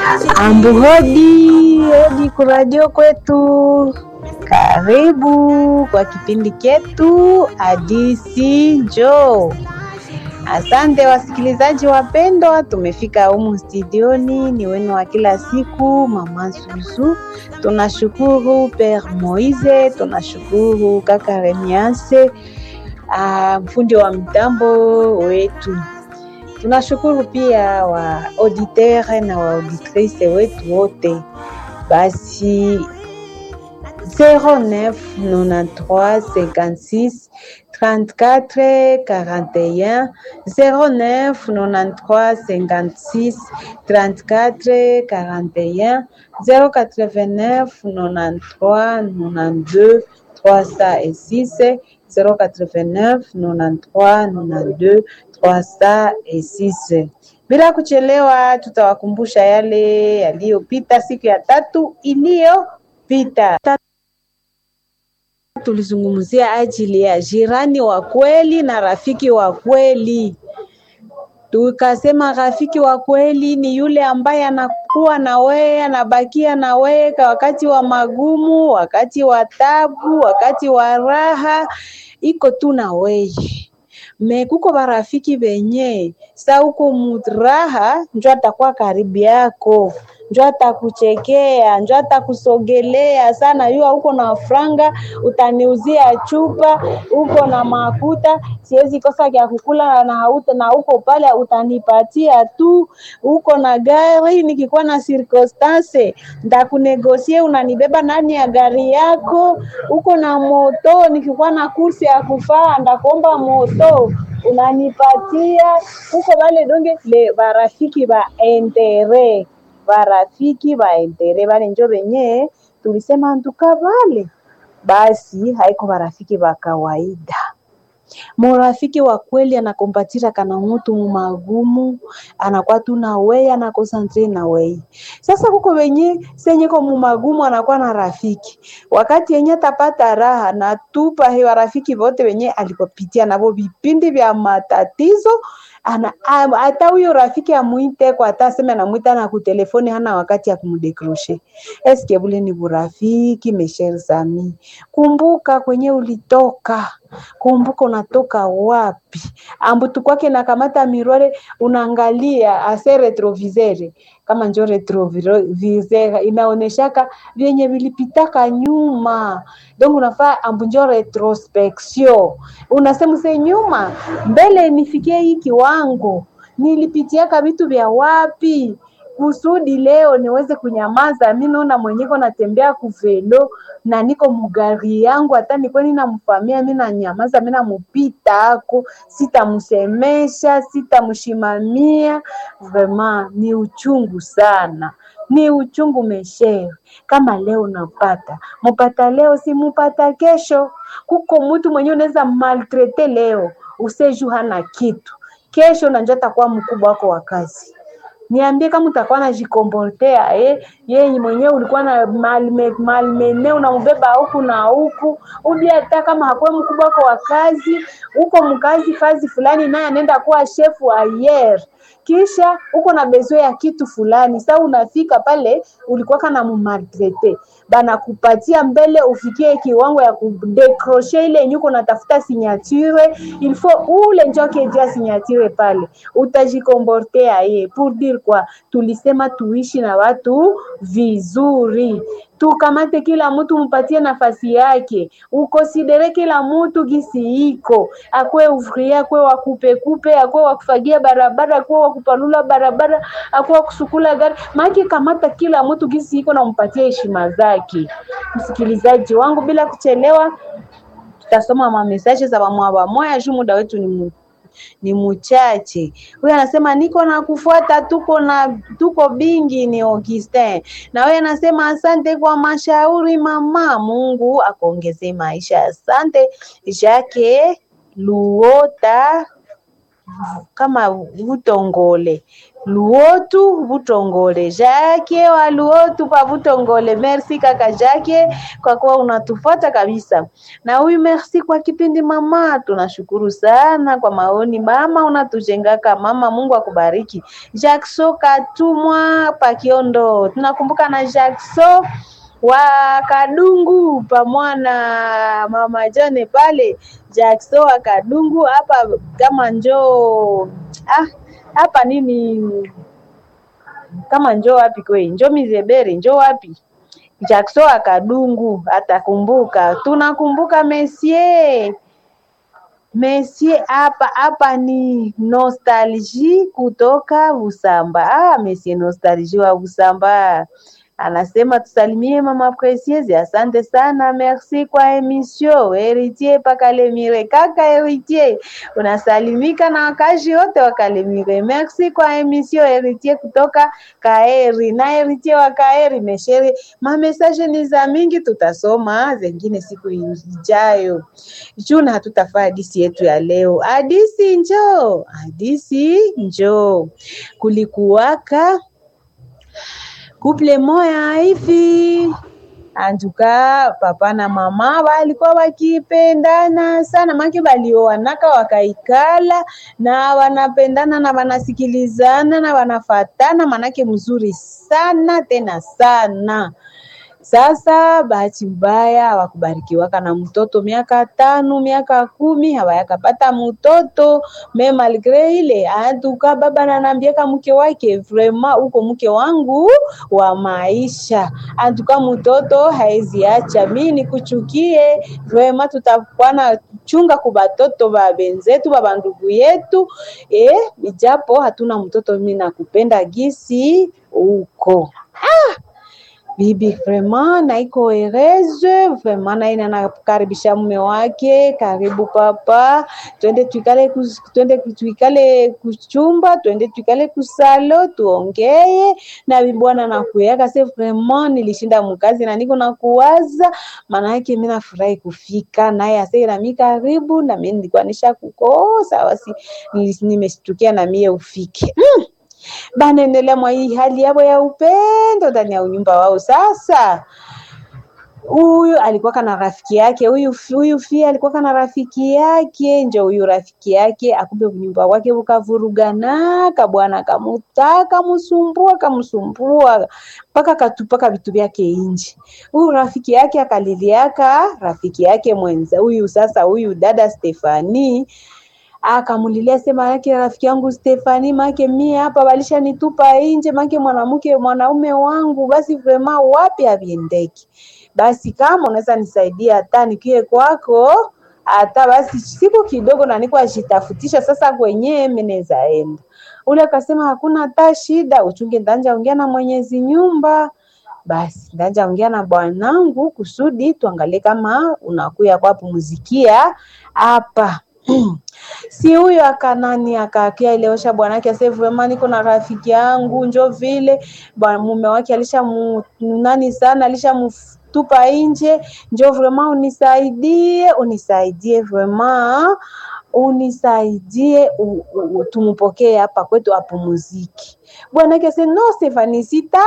Hodi kuradio kwetu. Karibu kwa kipindi chetu Hadithi Njoo. Asante wasikilizaji wapendwa, tumefika humu studioni, ni wenu wa kila siku Mama Suzu. Tunashukuru Père Moise, tunashukuru kaka Remiase, mfundi wa mtambo wetu. Tunashukuru pia wa auditeur na wa auditrice wetu wote. Basi 09 93 56 34 41 09 93 56 34 41 089 93 92 306 089 93 92 306. Bila kuchelewa, tutawakumbusha yale yaliyopita siku ya tatu iliyopita. Tulizungumzia ajili ya jirani wa kweli na rafiki wa kweli. Tukasema rafiki wa kweli ni yule ambaye anakuwa na wewe, anabakia na wewe wakati wa magumu, wakati wa taabu, wakati wa raha, iko tu na wewe. Kuko barafiki benye sa uko muraha njoo atakuwa karibu yako, njoo atakuchekea, njoo atakusogelea sana. Yua uko na franga utaniuzia chupa, uko na makuta siwezi kosa kia kukula na uko pale utanipatia tu. Uko na gari nikikuwa na circumstance ndakunegosie unanibeba ndani ya gari yako. Uko na moto nikikuwa na kursi ya kufaa ndakuomba moto unanipatia. Uko wale donge le barafiki ba entere, barafiki ba entere wale njo benye tulisema nduka wale. Basi haiko barafiki ba kawaida. Murafiki wa kweli anakompatira kana mtu magumu, anakuwa tu na wewe, anakonsantre na wewe. Sasa kuko wenye senye kwa magumu anakuwa na rafiki. Wakati yenye tapata raha na tupa hewa rafiki wote wenye alikopitia nabo vipindi vya matatizo. Hata huyo rafiki amuite kwa atasema anamuita na kutelefoni hana wakati ya kumdekroshe. Eske bule ni burafiki mesher sami. Kumbuka kwenye ulitoka. Kumbuka unatoka wapi. Ambutu kwake na kamata mirore unaangalia ase retrovisere. Kama njo retrovisere inaoneshaka vyenye vilipitaka nyuma. Donc unafaa ambunjo retrospection. Unasema se nyuma mbele nifikie hii kiwango, nilipitiaka vitu vya wapi kusudi leo niweze kunyamaza. Mimi naona mwenyeko natembea kuvelo na niko mugari yangu, hata niko ninamfamia mimi na nyamaza, mimi namupita ako, sitamsemesha, sitamshimamia. Vraiment ni uchungu sana. Ni uchungu meshere. Kama leo napata, mupata leo si mupata kesho. Kuko mtu mwenye unaweza maltrete leo, useju hana kitu. Kesho na njata kwa mkubwa wako wa kazi. Niambie kama utakuwa na jikomportea yeye mwenyewe ulikuwa na malmene unambeba huku na huku. Udi hata kama hakuwa mkubwa wako wa kazi, uko mkazi fazi fulani naye anaenda kuwa chef wa ayer. Kisha uko na bezo ya kitu fulani, sasa unafika pale ulikuwa kana mumaltrete. Bana kupatia mbele ufikie kiwango ya kudecrocher ile nyuko natafuta signature, il faut ule njoke dia signature pale. Utajikomportea pour dire kwa tulisema tuishi na watu vizuri. Tukamate kila mtu mpatie nafasi yake. Ukonsidere kila mtu gisi iko. Akwe ouvrier, akwe wakupe, akwe wakufagia barabara, akwe wakupalula barabara, akwe wakusukula gari. Maki kamata kila mtu gisi iko na mpatie heshima zake. Msikilizaji wangu, bila kuchelewa tutasoma message za mwa moya juu muda wetu ni mchache. Huyu anasema niko na kufuata, tuko bingi ni Augustin. Na wewe anasema asante kwa mashauri mama, Mungu akuongezee maisha. Asante Jacques Luota kama utongole. Luotu Butongole, Jacques wa Luotu pa Butongole. Merci kaka Jacques kwa kuwa unatufuata kabisa. Na huyu merci kwa kipindi mama, tunashukuru sana kwa maoni mama, unatujengaka mama, Mungu akubariki. Jackson Katumwa Pakiondo, tunakumbuka na Jackson wa Kadungu pamwana mama Jane pale. Jackson wa Kadungu hapa kama njoo hapa nini kama njoo wapi kwe njoo Mizebere njoo wapi Jackson wa Kadungu atakumbuka. Tunakumbuka Monsieur hapa ni nostalgie kutoka Busamba. Monsieur nostalgie wa Busamba anasema tusalimie mama Precieuse, asante sana, merci kwa emission. Heritier Pakalemire, kaka Heritier unasalimika na wakazi wote wa Kalemire. Merci kwa emission Heritier kutoka Kaeri. Na Heritier wa Kaeri meshere, ma message ni za mingi, tutasoma zingine siku ijayo. Juna hatutafaa hadisi yetu ya leo. Hadisi njoo. Kulikuwaka couple moya hivi, antuka papa na mama walikuwa wakipendana sana, maki balioanaka wakaikala na wanapendana na wanasikilizana na wanafatana, manake mzuri sana tena sana. Sasa bahati mbaya hawakubarikiwaka na mtoto, miaka 5 miaka 10 hawayakapata mtoto. Me malgré ile antuka baba ananiambia mke wake, vraiment uko mke wangu wa maisha, antuka mtoto haezi acha mimi nikuchukie, vraiment tutakuwa na chunga kubatoto ba benzetu ba bandugu yetu, ijapo hatuna mtoto, mimi nakupenda gisi uko. Bibi vraiment na iko heureuse, vraiment na inakaribisha mume wake, karibu papa, twende tuikale kuchumba, twende tuikale kusalo tuongee. Na bibi bwana nakuyaka se vraiment nilishinda mkazi na niko nakuwaza, maana yake mimi nafurahi kufika naye ase na mimi karibu, na mimi nilikuwa nishakukosa basi nimeshtukia na mie ufike. Banaendelea mwa hii hali yao ya upendo ndani ya nyumba wao. Sasa huyu alikuwa kana rafiki yake, huyu fia alikuwa kana rafiki yake, ndio huyu rafiki yake akumbe nyumba wake ukavurugana, kabwana kamutaka kamsumbua mpaka katupaka vitu vyake nje. Huyu rafiki yake akaliliaka rafiki yake mwenza huyu. Sasa huyu dada Stefani akamulilia sema yake, rafiki yangu Stefani, make mimi hapa walisha nitupa nje, make mwanaume wangu basi vraiment wapi aviendeki. Basi kama unaweza nisaidia hata nikie kwako, hata basi siku kidogo na niko ajitafutisha sasa kwenye meneza enda. Ule akasema hakuna hata shida, uchunge ndanja ongea na mwenyezi nyumba. Basi ndanja ongea na bwanangu kusudi tuangalie kama unakuya kwa pumuzikia hapa. Si huyo akanani akakia ilewesha bwanake ase vraiment niko na rafiki yangu njoo vile bwana mume wake alisha sana alishamtupa nje, njoo vraiment unisaidie vraiment unisaidie tumupokee hapa kwetu apumuziki. Bwanake ase no Stefani,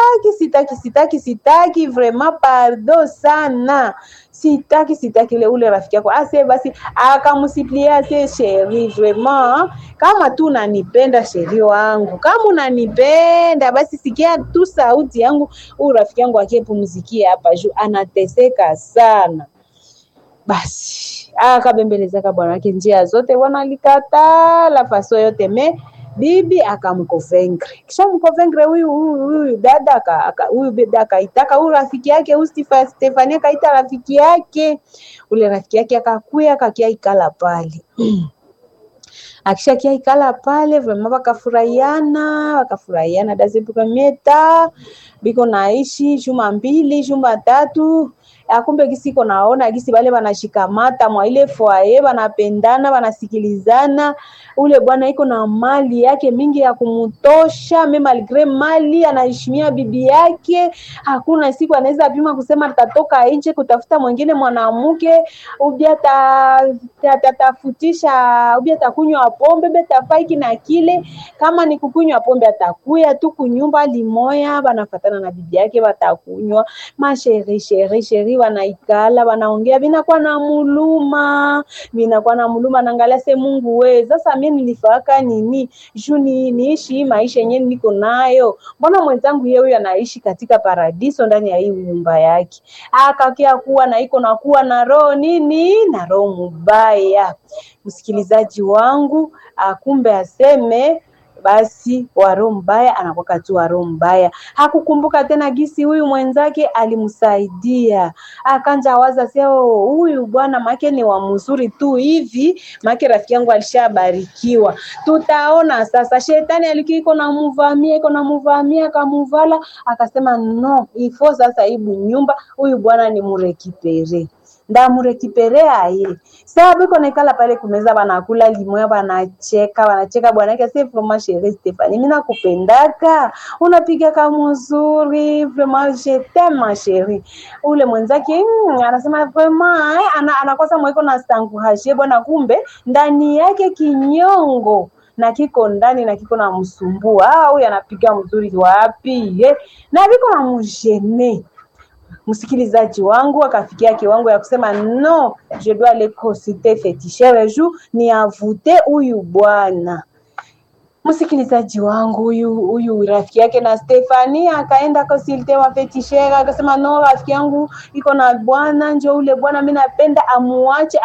sitaki vraiment pardon sana, sitaki ule rafiki yako. Ase basi akamsiplia ase sheri, vraiment kama tu unanipenda sheri wangu, kama unanipenda basi sikia tu sauti yangu, rafiki yangu akipumzikie hapa juu anateseka sana. Basi akabembelezeka bwana wake njia zote, bwana alikata la faso yote. Bibi akamkovengre, kisha mkovengre huyu dada akaitaka huyu rafiki yake Stefania, akaita rafiki yake. Ule rafiki yake akakuya akakia ikala pale. Akisha kia ikala pale vraiment wakafurahiana dazepuka mieta. biko naishi juma 2 juma 3, akumbe gisi iko naona gisi bale banashikamata mwa ile foyer, banapendana, banasikilizana. Ule bwana iko na mali yake mingi ya kumutosha, me malgré mali anaheshimia bibi yake. Hakuna siku anaweza pima kusema atatoka nje kutafuta mwingine mwanamke, ubia tafutisha, ubia takunywa pombe, beta faiki na kile. Kama ni kukunywa pombe atakuya tu kunyumba limoya, banafatana na bibi yake batakunywa. Sheri wanaikala wanaongea, binakuwa na muluma, naangalia se Mungu we, sasa mimi nilifaka nini juni niishi maisha yenyewe niko nayo? Mbona mwenzangu yeye anaishi katika paradiso ndani ya hii nyumba yake, akakia kuwa na iko na kuwa na roho nini, na roho mbaya. Msikilizaji wangu, akumbe aseme basi wa roho mbaya anakuwa tu wa roho mbaya. Hakukumbuka tena gisi huyu mwenzake alimsaidia, akanja waza sio huyu bwana make ni wa mzuri tu hivi, make rafiki yangu alishabarikiwa. Tutaona sasa shetani alikiko na muvamia kamuvala, akasema no, ifo sasa ibu nyumba huyu bwana ni murekipere, ndamurekiperea ye. Sababu iko nekala pale kumeza banakula limoya, banacheka bwana yake sasa, vraiment chérie Stéphanie, mimi nakupendaka, unapiga kama mzuri, vraiment je t'aime ma chérie. Ule mwenzake anasema vraiment anakosa mweko na stangu hashe bwana, kumbe ndani yake kinyongo na kiko ndani na kiko na msumbua. Huyu anapiga mzuri wapi na biko na mjene. Msikilizaji wangu akafikia kiwango ya kusema no, je dois le consulter féticheur jour ni avute huyu bwana. Msikilizaji wangu, huyu rafiki yake na Stephanie akaenda consulter wa féticheur, akasema no, rafiki yangu iko na bwana, njoo ule bwana mimi napenda amuache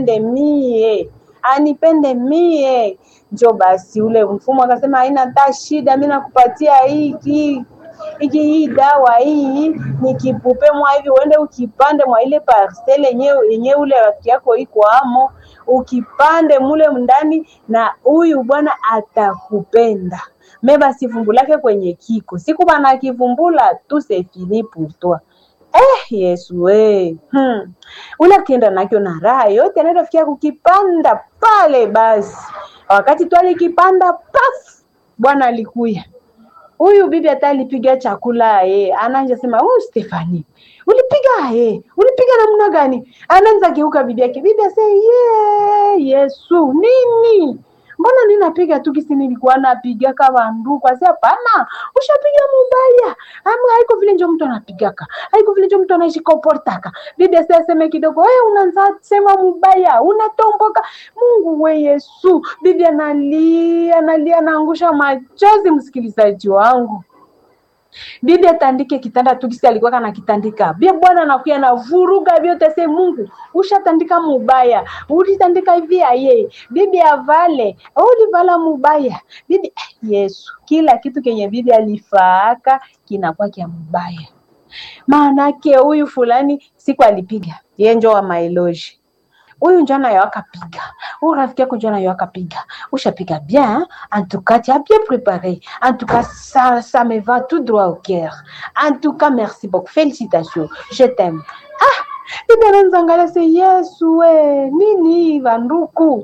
anipende mie. Njoo basi ule mfumo akasema haina hata shida, mimi nakupatia hii dawa hii ni kipupe mwa hivi, uende ukipande mwa ile parcelle yenyewe ule rafiki yako iko amo, ukipande mule ndani na huyu bwana atakupenda. Meba sivumbulake kwenye kiko, siku bana kivumbula tu c'est fini pour toi. Yesu we. Ule kienda nakyo na raha yote na rafiki yako kipanda pale basi. Wakati tu alikipanda paf, bwana alikuya. Huyu bibi hata alipiga chakula anaanza sema Stephanie, ulipiga namna gani? Anaanza geuka bibi yake. Bibi asema Yesu nini? Mbona ninapiga tu kisi nilikuwa napiga kama ndugu? Sasa hapana, ushapiga mbaya. Haiko vile ndio mtu anapigaka. Haiko vile ndio mtu anaishi comportaka. Bibi asema kidogo, unaanza sema mbaya, unatomboka. Mungu we Yesu. Bibi analia anaangusha machozi. Msikilizaji wangu, bibi atandike kitanda tu kisi alikuwa kana kitandika. Bibi bwana anakuja na vuruga vyote, sema Mungu, ushatandika mubaya. Ulitandika hivi bibi avale, ulivala mubaya. Bibi Yesu, kila kitu kenye bibi alifaaka kinakuwa kia mubaya. Maana yake huyu fulani siku alipiga, yeye njoo wa maeloji. Huyu njana yao akapiga. Huyu rafiki yako njana yao akapiga. Ushapiga bien, en tout cas tu as bien préparé. En tout cas ça me va tout droit au cœur. En tout cas merci beaucoup. Félicitations. Je t'aime. Bibi anzangala se Yesu we. Nini vanduku?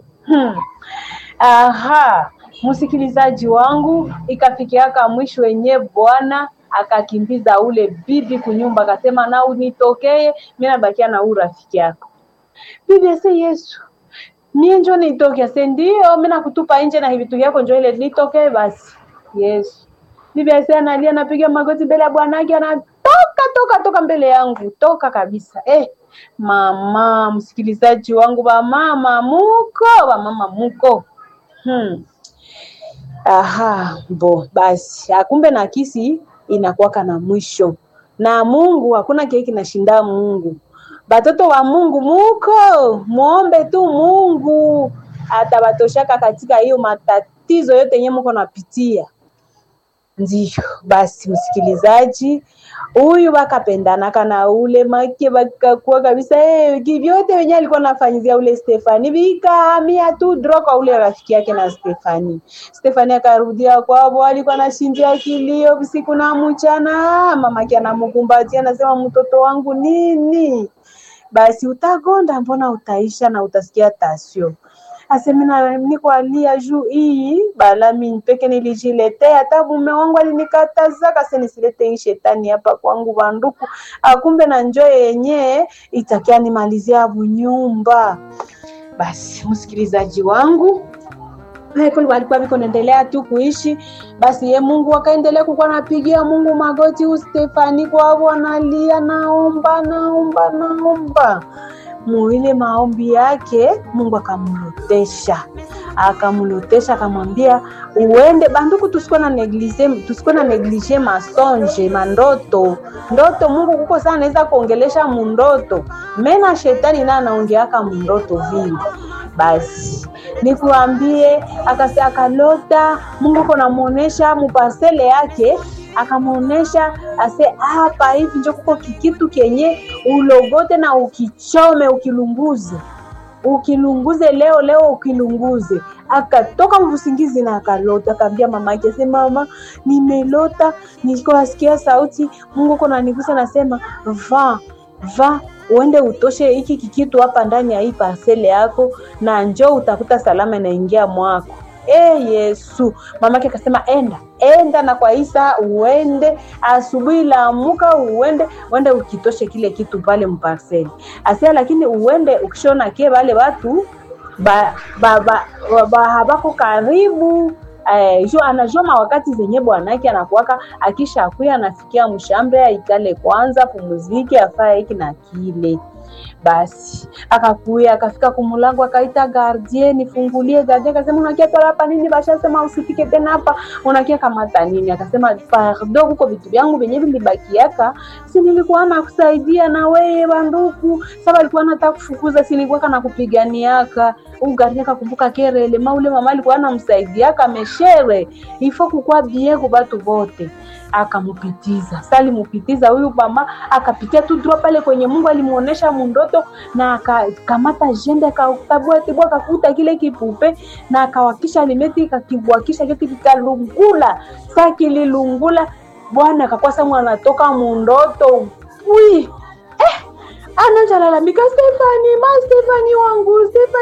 Msikilizaji wangu, ikafikia mwisho wenyewe bwana akakimbiza ule bibi kunyumba, akasema na unitokee, mimi nabakia na huyu rafiki yako. Bibi ase Yesu, mimi njoo nitoke. Ase ndio, mimi nakutupa nje na vitu vyako, njoo ile nitoke basi. Yesu. Bibi ase analia, anapiga magoti mbele ya bwana yake, anatoka mbele yangu, toka kabisa. Mama, msikilizaji wangu, mama muko. Basi akumbe na kisi inakuwa na mwisho. Na Mungu hakuna kile kinashinda Mungu. Batoto wa Mungu muko, muombe tu Mungu atabatoshaka katika hiyo matatizo yote yenye mko napitia. Ndiyo, basi msikilizaji, huyu wakapendana kana ule make wakakuwa kabisa kivyote wenyewe alikuwa anafanyizia ule Stefani vikahamia tu droka ule rafiki yake na Stefani. Stefani akarudia kwao, alikuwa anashindia kilio usiku na mchana, mamake anamkumbatia anasema mtoto wangu nini? Basi utagonda mbona utaisha na utasikia tasio. Asemina niko alia juu hii bala mimi peke nilijiletea hata mume wangu alinikataza kase nisilete hii shetani hapa kwangu banduku akumbe na njoo yenyewe itakia nimalizia bunyumba. Basi msikilizaji wangu hapo walikuwa biko naendelea tu kuishi. Basi ye Mungu akaendelea kukuwa napigia Mungu magoti Stefani kwao analia naomba muile maombi yake Mungu akamlotesha akamwambia uende banduku tusikuwa na neglige masonje mandoto Mungu kuko sana anaweza kuongelesha mundoto mena shetani na anaongeaka mundoto vile. Basi nikuambie akalota Mungu kona muonesha mupasele yake akamuonesha ase hapa hivi ndio kuko kikitu kenye ulogote na ukichome ukilunguze leo ukilunguze. Akatoka mvusingizi na akalota akamwambia mama yake sema mama nimelota nisikia sauti Mungu kona nigusa nasema va uende utoshe hiki kikitu hapa ndani ya hii parcele yako na njoo utakuta salama inaingia mwako. Yesu. Mamake akasema enda na kwa Isa uende asubuhi la amuka uende ukitoshe kile kitu pale mparcele. Asia lakini uende ukishona ke wale watu habako karibu anajua wakati zenye bwanake anakuwaka akisha akuya anafikia mshambre ikale kwanza pumzike afaye hiki na kile. Basi akakuya akafika kumulango akaita gardien nifungulie. Gardien akasema unakia tola hapa nini? Basha sema usifike tena hapa. Unakia kamata nini? Akasema pardon huko vitu vyangu venye vilibakiaka si nilikuwa nakusaidia na wewe banduku sababu alikuwa anataka kufukuza si nilikuwa kana kupiganiaka. Gardien akakumbuka kerele maule mama alikuwa anamsaidiaka meshere ifo kukua bien kwa watu wote. Akamupitiza huyu mama akapitia tu drop pale kwenye Mungu alimuonesha mundoto na akakamata jende akatabua tibua akakuta kile kipupe na akawakisha alimeti kakibwakisha kitu kikalungula sakililungula bwana akakwasa mwana anatoka mundoto analalamika Stefani wangu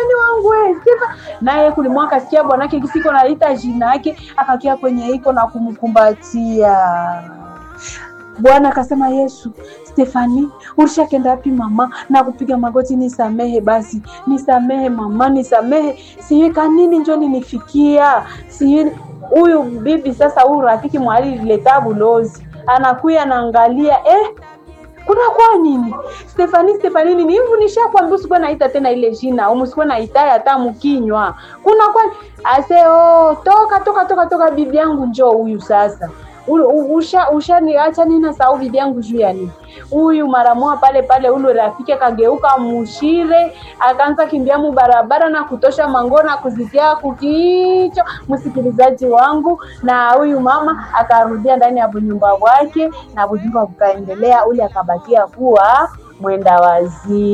naye kulimwaka sikia bwanake kisiko naita jina yake akakia kwenye iko na kumkumbatia. Bwana akasema Yesu Stefani ulishakenda wapi mama na kupiga magoti nisamehe basi nisamehe mama nisamehe siwe kanini njoo ninifikia siwe huyu bibi sasa huyu rafiki mwali leta bulozi anakuya naangalia kuna kwa nini Stefani nini hivi nishakwambia usikuwa naita tena ile jina usikuwa naita hata mkinywa kuna kwa ase toka bibi yangu njoo huyu sasa ushaniacha nina sawa bibi yangu juu ya nini huyu mara moja pale ule rafiki akageuka mushire akaanza kimbia mu barabara na kutosha mangona kuzitia kukicho. Msikilizaji wangu na huyu mama akarudia ndani ya nyumba yake na bunyumba bukaendelea ule akabakia kuwa mwenda wazi.